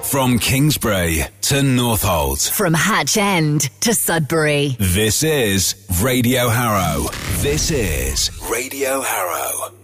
From Kingsbury to Northolt. From Hatch End to Sudbury. This is Radio Harrow. This is Radio Harrow.